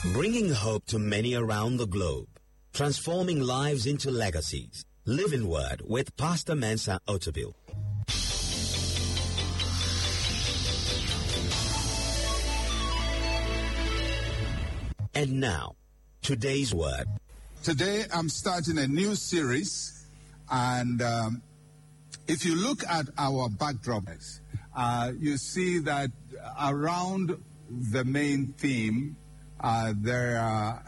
Bringing hope to many around the globe. Transforming lives into legacies. Living Word with Pastor Mensa Otabil. And now, today's word. Today I'm starting a new series, and if you look at our backdrop, you see that around the main theme, there are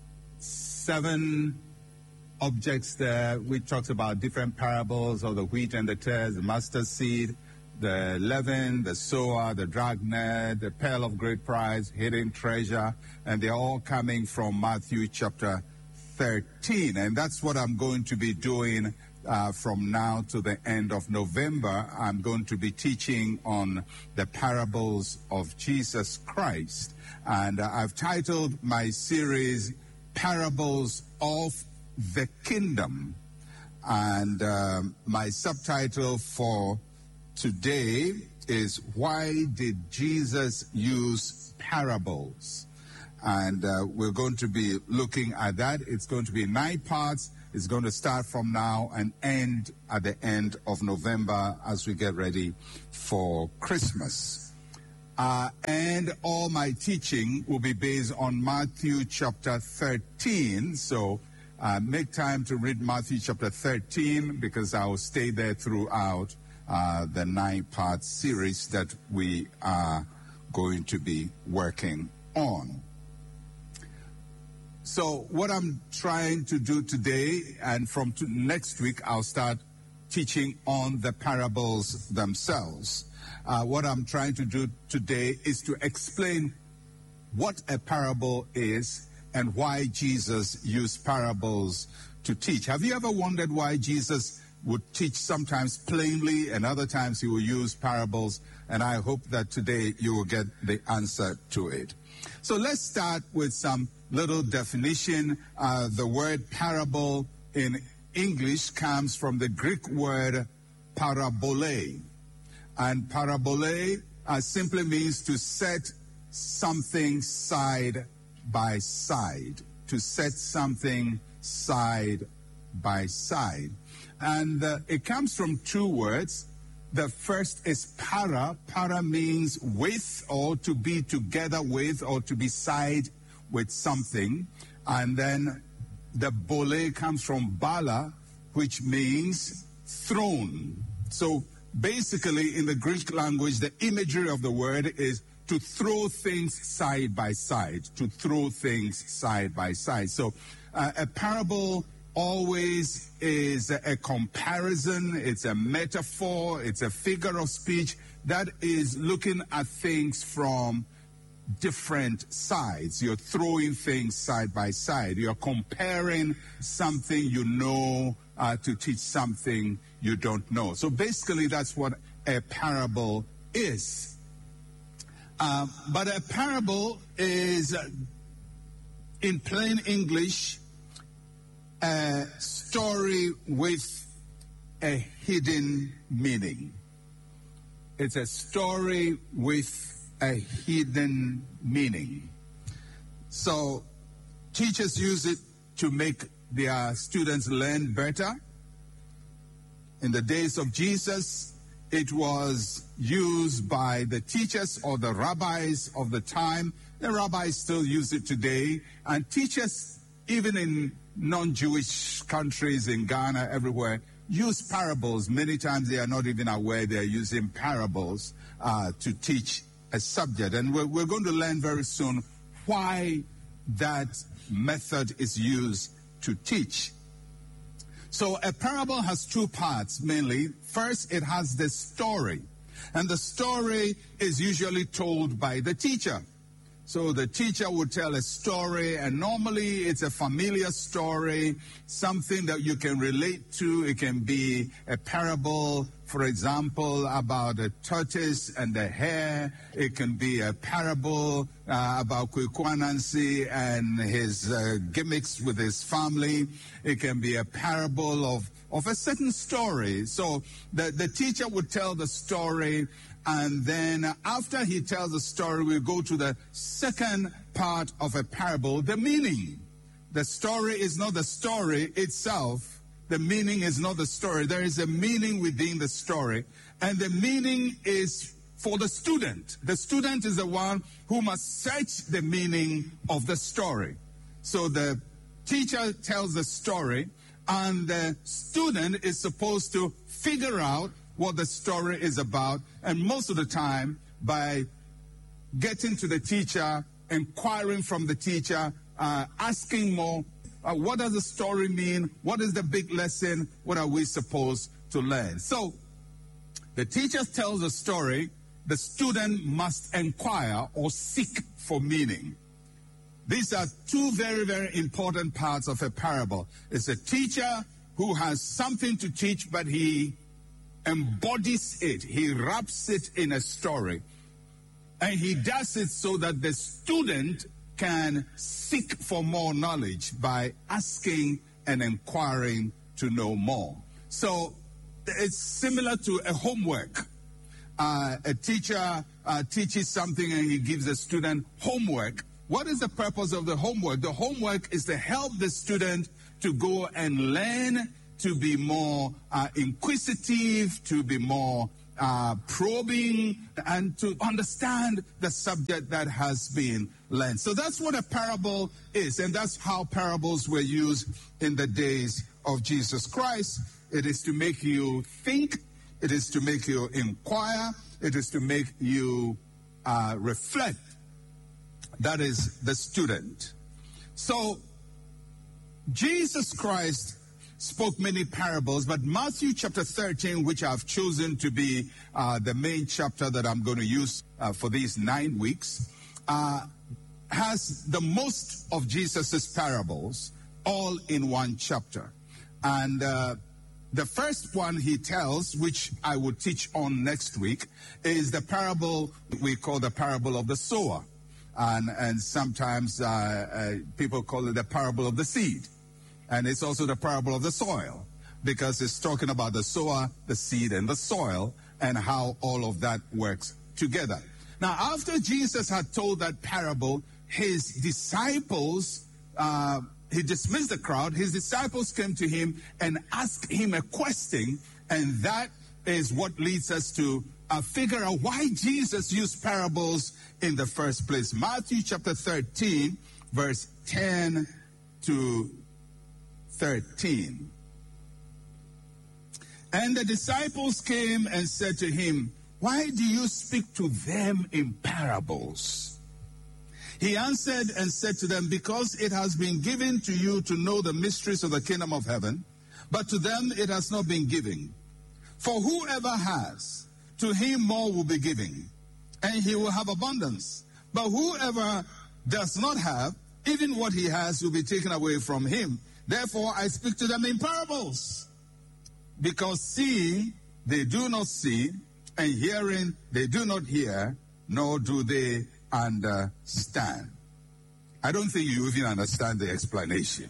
7 objects there. We talked about different parables of the wheat and the tares, the mustard seed, the leaven, the sower, the dragnet, the pearl of great price, hidden treasure, and they're all coming from Matthew chapter 13. And that's what I'm going to be doing from now to the end of November. I'm going to be teaching on the parables of Jesus Christ. And I've titled my series, Parables of the Kingdom. And my subtitle for today is, Why Did Jesus Use Parables? And we're going to be looking at that. It's going to be 9 parts. It's going to start from now and end at the end of November as we get ready for Christmas. And all my teaching will be based on Matthew chapter 13. So make time to read Matthew chapter 13, because I will stay there throughout the 9-part series that we are going to be working on. So what I'm trying to do today, and from next week, I'll start teaching on the parables themselves. What I'm trying to do today is to explain what a parable is and why Jesus used parables to teach. Have you ever wondered why Jesus would teach sometimes plainly and other times he will use parables? And I hope that today you will get the answer to it. So let's start with some little definition. The word parable in English comes from the Greek word parabole. And parabole simply means to set something side by side. To set something side by side. And it comes from 2 words. The first is para. Para means with, or to be together with, or to be side with something. And then the bole comes from bala, which means throne. So basically in the Greek language, the imagery of the word is to throw things side by side. To throw things side by side. So a parable always is a comparison, it's a metaphor, it's a figure of speech that is looking at things from different sides. You're throwing things side by side. You're comparing something you know to teach something you don't know. So basically that's what a parable is. But a parable is, in plain English, a story with a hidden meaning. It's a story with a hidden meaning. So teachers use it to make their students learn better. In the days of Jesus, it was used by the teachers or the rabbis of the time. The rabbis still use it today, and teachers, even in non-Jewish countries, in Ghana, everywhere, use parables. Many times they are not even aware they are using parables to teach a subject. And we're going to learn very soon why that method is used to teach. So a parable has 2 parts mainly. First, it has the story. And the story is usually told by the teacher. So the teacher would tell a story, and normally it's a familiar story, something that you can relate to. It can be a parable, for example, about a tortoise and a hare. It can be a parable about Kweku Anansi and his gimmicks with his family. It can be a parable of a certain story. So the teacher would tell the story, and then after he tells the story, we go to the second part of a parable, the meaning. The story is not the story itself. The meaning is not the story. There is a meaning within the story. And the meaning is for the student. The student is the one who must search the meaning of the story. So the teacher tells the story, and the student is supposed to figure out what the story is about. And most of the time, by getting to the teacher, inquiring from the teacher, asking more, what does the story mean? What is the big lesson? What are we supposed to learn? So the teacher tells a story. The student must inquire or seek for meaning. These are two very, very important parts of a parable. It's a teacher who has something to teach, but he embodies it. He wraps it in a story. And he does it so that the student can seek for more knowledge by asking and inquiring to know more. So it's similar to a homework. A teacher teaches something and he gives the student homework. What is the purpose of the homework? The homework is to help the student to go and learn, to be more inquisitive, to be more probing, and to understand the subject that has been learned. So that's what a parable is, and that's how parables were used in the days of Jesus Christ. It is to make you think. It is to make you inquire. It is to make you reflect. That is the student. So Jesus Christ spoke many parables, but Matthew chapter 13, which I've chosen to be the main chapter that I'm going to use for these 9 weeks, has the most of Jesus's parables all in one chapter. And the first one he tells, which I will teach on next week, is the parable we call the parable of the sower. And sometimes people call it the parable of the seed. And it's also the parable of the soil, because it's talking about the sower, the seed, and the soil, and how all of that works together. Now, after Jesus had told that parable, his disciples, he dismissed the crowd. His disciples came to him and asked him a question, and that is what leads us to figure out why Jesus used parables in the first place. Matthew chapter 13, verse 10 to 13. And the disciples came and said to him, "Why do you speak to them in parables?" He answered and said to them, "Because it has been given to you to know the mysteries of the kingdom of heaven, but to them it has not been given. For whoever has, to him more will be given, and he will have abundance. But whoever does not have, even what he has will be taken away from him. Therefore I speak to them in parables. Because seeing they do not see, and hearing they do not hear, nor do they understand." I don't think you even understand the explanation.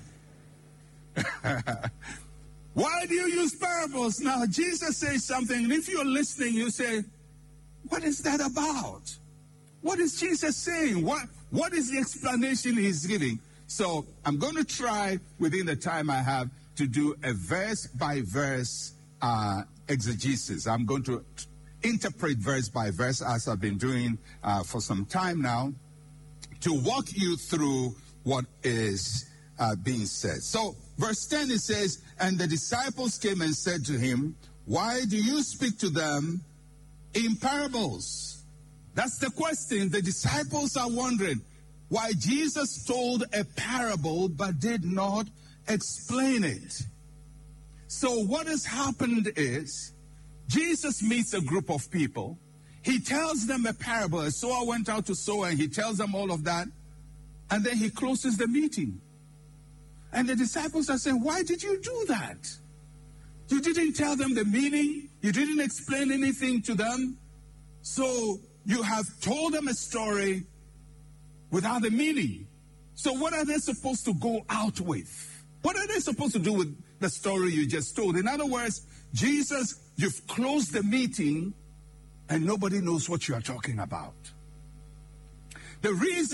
Why do you use parables? Now, Jesus says something, and if you're listening, you say, what is that about? What is Jesus saying? What is the explanation he's giving? So I'm going to try, within the time I have, to do a verse-by-verse exegesis. I'm going to interpret verse by verse, as I've been doing for some time now, to walk you through what is being said. So, verse 10, it says, "And the disciples came and said to him, 'Why do you speak to them in parables?'" That's the question. The disciples are wondering why Jesus told a parable but did not explain it. So what has happened is, Jesus meets a group of people. He tells them a parable. A sower went out to sow, and he tells them all of that. And then he closes the meeting. And the disciples are saying, "Why did you do that? You didn't tell them the meaning. You didn't explain anything to them. So you have told them a story without the meaning. So what are they supposed to go out with? What are they supposed to do with the story you just told?" In other words, Jesus, you've closed the meeting and nobody knows what you are talking about. The reason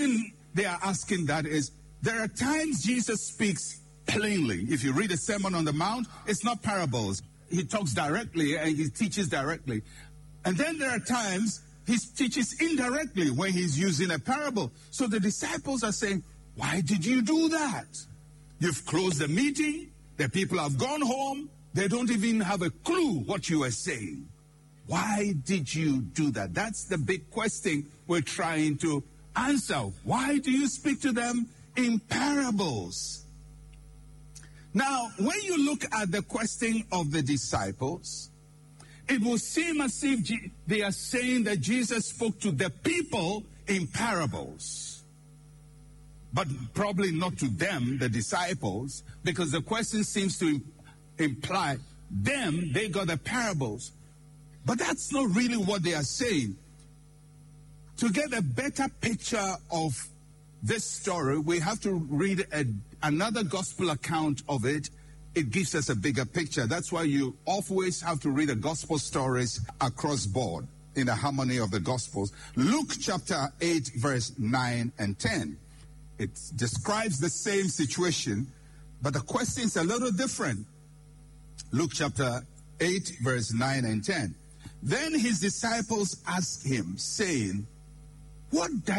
they are asking that is, there are times Jesus speaks plainly. If you read the Sermon on the Mount, it's not parables. He talks directly and he teaches directly. And then there are times he teaches indirectly when he's using a parable. So the disciples are saying, why did you do that? You've closed the meeting. The people have gone home. They don't even have a clue what you are saying. Why did you do that? That's the big question we're trying to answer. Why do you speak to them in parables? Now, when you look at the question of the disciples, it will seem as if they are saying that Jesus spoke to the people in parables. But probably not to them, the disciples, because the question seems to imply them, they got the parables. But that's not really what they are saying. To get a better picture of this story, we have to read another gospel account of it. It gives us a bigger picture. That's why you always have to read the gospel stories across board in the harmony of the gospels. Luke chapter 8, verse 9 and 10. It describes the same situation, but the question is a little different. Luke chapter 8, verse 9 and 10. Then his disciples asked him, saying, what does